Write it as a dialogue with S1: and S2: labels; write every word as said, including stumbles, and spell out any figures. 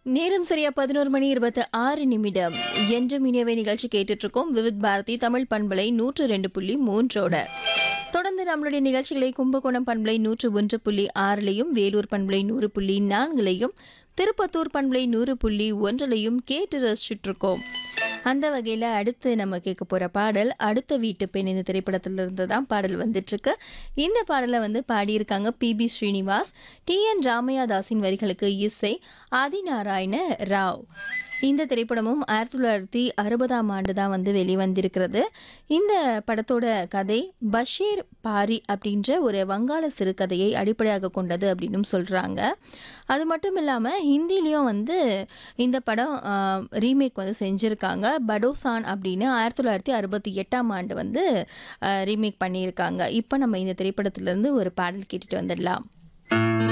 S1: நேரம் சரியா பதினோரு மணி இருபத்தி ஆறு நிமிடம். என்றும் இனியவை நிகழ்ச்சி கேட்டுட்டு இருக்கோம். விவித் பாரதி தமிழ் பண்பலை நூற்று ரெண்டு புள்ளி மூன்றோட தொடர்ந்து நம்மளுடைய நிகழ்ச்சிகளை கும்பகோணம் பண்பலை நூற்று ஒன்று புள்ளி ஆறுலையும், வேலூர் பண்பலை நூறு புள்ளி நான்குலையும், திருப்பத்தூர் பண்பலை நூறு புள்ளி ஒன்றிலையும் கேட்டு ரசிச்சுட்டு இருக்கோம். அந்த வகையில் அடுத்து நம்ம கேட்க போகிற பாடல் அடுத்த வீட்டு பெண் இந்த திரைப்படத்திலிருந்து தான் பாடல் வந்துட்டுருக்கு. இந்த பாடலை வந்து பாடியிருக்காங்க B B Srinivas. T N Ramaiah தாஸின் வரிகளுக்கு இசை ஆதிநாராயண ராவ். இந்த திரைப்படமும் ஆயிரத்தி தொள்ளாயிரத்தி அறுபதாம் ஆண்டு தான் வந்து வெளிவந்திருக்கிறது. இந்த படத்தோட கதை பஷீர் பாரி அப்படின்ற ஒரு வங்காள சிறுகதையை அடிப்படையாக கொண்டது அப்படின்னு சொல்கிறாங்க. அது மட்டும் இல்லாமல் ஹிந்திலையும் வந்து இந்த படம் ரீமேக் வந்து செஞ்சுருக்காங்க. படோசான் அப்படின்னு ஆயிரத்தி தொள்ளாயிரத்தி அறுபத்தி எட்டாம் ஆண்டு வந்து ரீமேக் பண்ணியிருக்காங்க. இப்போ நம்ம இந்த திரைப்படத்திலேருந்து ஒரு பாடல் கேட்டுட்டு வந்துடலாம்.